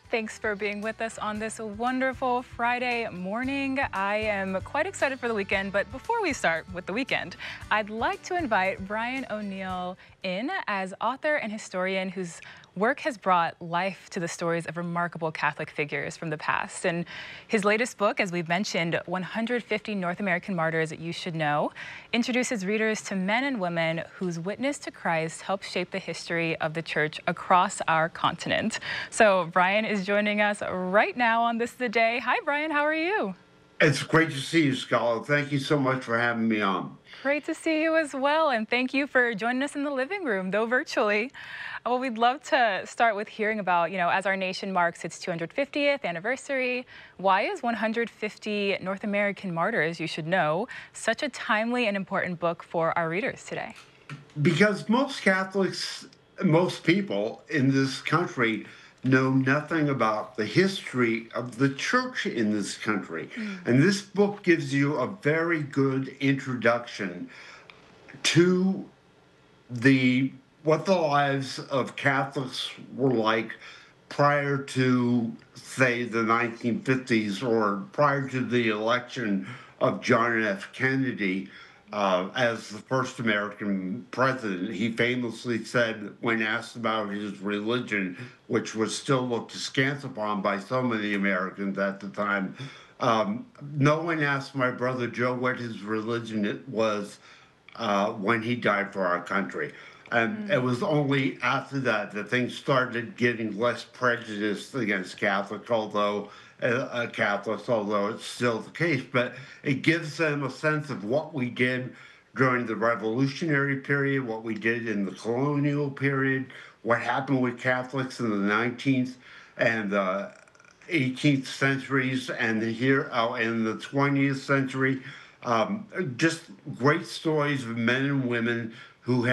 Thanks for being with us on this wonderful Friday morning. I am quite excited for the weekend, but before we start with the weekend, I'd like to invite Brian O'Neill in as author and historian whose work has brought life to the stories of remarkable Catholic figures from the past. And his latest book, as we've mentioned, 150 North American Martyrs You Should Know, introduces readers to men and women whose witness to Christ helped shape the history of the church across our continent. So Brian is joining us right now on This the Day. Hi, Brian. How are you? It's great to see you, Scholar. Thank you so much for having me on. Great to see you as well. And thank you for joining us in the living room, though virtually. Well, we'd love to start with hearing about, as our nation marks its 250th anniversary, why is 150 North American Martyrs You Should Know such a timely and important book for our readers today? Because most Catholics, most people in this country know nothing about the history of the church in this country. And this book gives you a very good introduction to the what the lives of Catholics were like prior to, say, the 1950s or prior to the election of John F. Kennedy as the first American president. He famously said, when asked about his religion, which was still looked askance upon by so many Americans at the time, no one asked my brother Joe what his religion it was when he died for our country. And it was only after that that things started getting less prejudiced against Catholics, although it's still the case. But it gives them a sense of what we did during the Revolutionary period, what we did in the colonial period, what happened with Catholics in the 19th and 18th centuries, and here in the 20th century. Just great stories of men and women who